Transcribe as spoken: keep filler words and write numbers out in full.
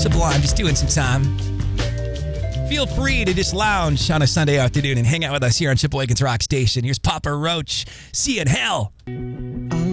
Sublime, just doing some time. Feel free to just lounge on a Sunday afternoon and hang out with us here on Chip Wiggins Rock Station. Here's Papa Roach. See you in hell.